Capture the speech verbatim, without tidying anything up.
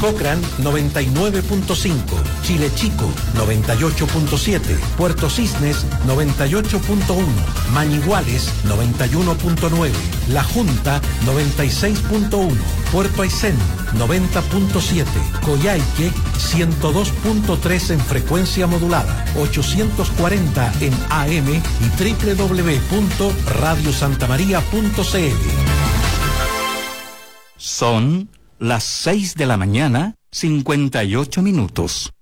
Cochrane noventa y nueve punto cinco, Chile Chico noventa y ocho punto siete, Puerto Cisnes noventa y ocho punto uno, Mañiguales noventa y uno punto nueve, La Junta noventa y seis punto uno, Puerto Aysén noventa punto siete, Coyhaique ciento dos punto tres en frecuencia modulada, ochocientos cuarenta en A M y doble u doble u doble u punto radio santa maría punto c l. Son las seis de la mañana, cincuenta y ocho minutos.